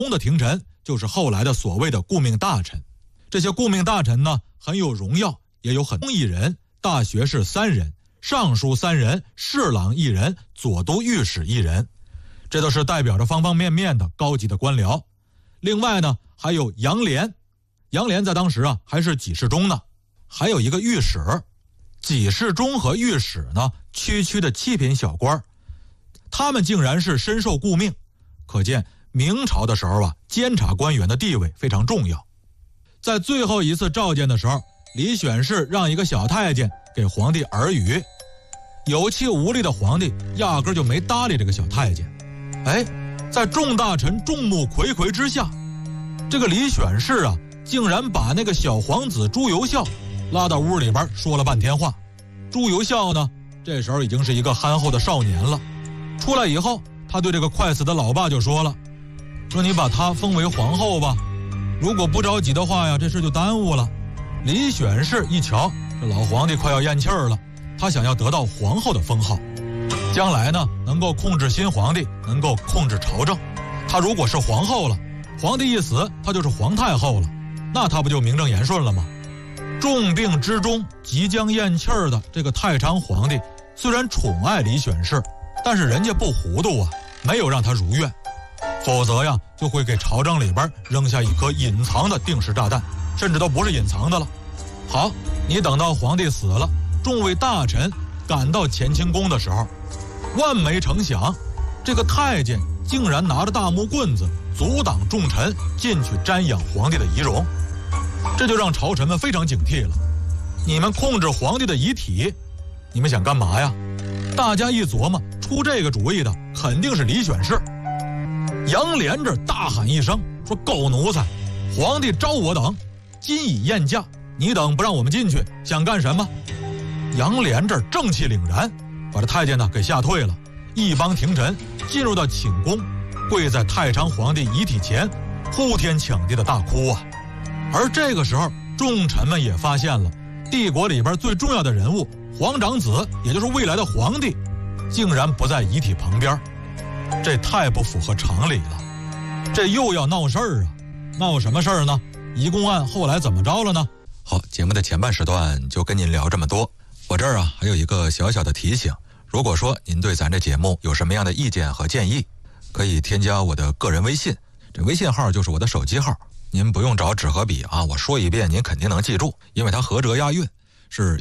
的廷臣就是后来的所谓的顾命大臣。这些顾命大臣呢，很有荣耀，也有很多1人，大学士3人，尚书3人，侍郎1人，左都御史1人，这都是代表着方方面面的高级的官僚。另外呢，还有杨廉，杨廉在当时啊还是给事中呢，还有一个御史。给事中和御史呢，区区的7品小官，他们竟然是深受顾命，可见明朝的时候啊，监察官员的地位非常重要。在最后一次召见的时候，李选侍让一个小太监给皇帝耳语，有气无力的皇帝压根就没搭理这个小太监。在众大臣众目睽睽之下，这个李选侍啊，竟然把那个小皇子朱由校拉到屋里边说了半天话。朱由校呢，这时候已经是一个憨厚的少年了。出来以后，他对这个快死的老爸就说了，说你把她封为皇后吧，如果不着急的话呀，这事就耽误了。李选侍一瞧，这老皇帝快要咽气儿了，他想要得到皇后的封号，将来呢能够控制新皇帝，能够控制朝政。他如果是皇后了，皇帝一死，他就是皇太后了，那他不就名正言顺了吗？重病之中即将咽气儿的这个太常皇帝，虽然宠爱李选侍，但是人家不糊涂啊，没有让他如愿，否则呀就会给朝政里边扔下一颗隐藏的定时炸弹，甚至都不是隐藏的了。好，你等到皇帝死了，众位大臣赶到乾清宫的时候，万没成想，这个太监竟然拿着大木棍子阻挡众臣进去瞻仰皇帝的遗容，这就让朝臣们非常警惕了。你们控制皇帝的遗体，你们想干嘛呀？大家一琢磨，出这个主意的肯定是李选侍。杨廉这大喊一声说，狗奴才，皇帝招我等，今已宴驾，你等不让我们进去，想干什么？杨廉这正气凛然，把这太监呢给吓退了。一帮廷臣进入到寝宫，跪在太常皇帝遗体前，呼天抢地的大哭啊。而这个时候，众臣们也发现了，帝国里边最重要的人物皇长子，也就是未来的皇帝，竟然不在遗体旁边，这太不符合常理了，这又要闹事儿啊！闹什么事儿呢？移宫案后来怎么着了呢？ 好，节目的前半时段就跟您聊这么多。我这儿啊还有一个小小的提醒，如果说您对咱这节目有什么样的意见和建议，可以添加我的个人微信，这微信号就是我的手机号，您不用找纸和笔啊，我说一遍您肯定能记住，因为它合辙押韵，是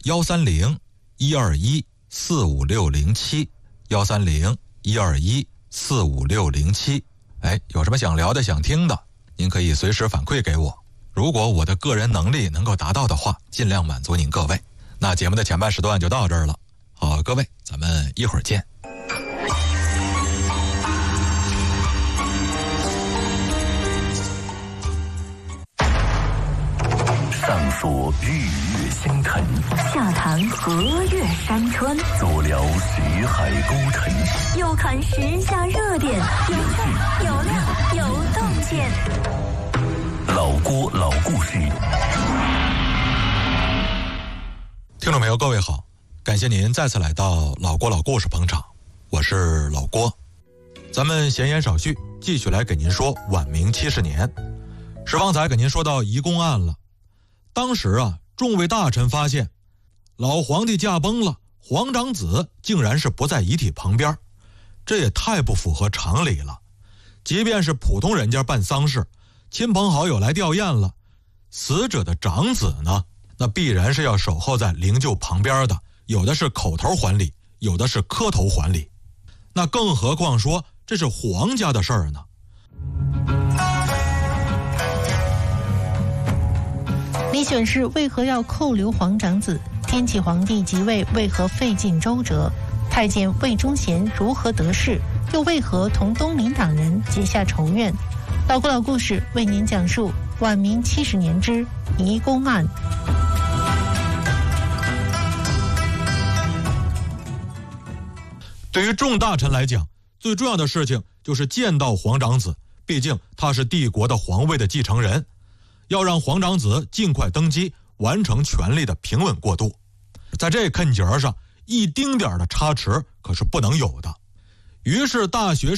130-121-45607，130-121-45607。有什么想聊的想听的，您可以随时反馈给我，如果我的个人能力能够达到的话，尽量满足您各位。那节目的前半时段就到这儿了，好，各位，咱们一会儿见。 上说日月星辰， 下谈河岳山川， 左聊徐海沟沉， 右看时下热点，有趣有料有洞见。 老郭老故事。 听众朋友各位好，感谢您再次来到老郭老故事捧场，我是老郭。咱们闲言少叙，继续来给您说晚明70年。是方才给您说到移宫案了。当时啊，众位大臣发现老皇帝驾崩了，皇长子竟然是不在遗体旁边，这也太不符合常理了。即便是普通人家办丧事，亲朋好友来吊唁了，死者的长子呢，那必然是要守候在灵柩旁边的，有的是口头还礼，有的是磕头还礼，那更何况说这是皇家的事儿呢。 李选侍为何要扣留皇长子？天启皇帝即位为何费尽周折？太监魏忠贤如何得势？又为何同东林党人结下仇怨？老郭老故事为您讲述晚明70年之移宫案。 对于众大臣来讲，最重要的事情就是见到皇长子，毕竟他是帝国的皇位的继承人，要让皇长子尽快登基，完成权力的平稳过渡。在这坎节上，一丁点的差池可是不能有的。于是大学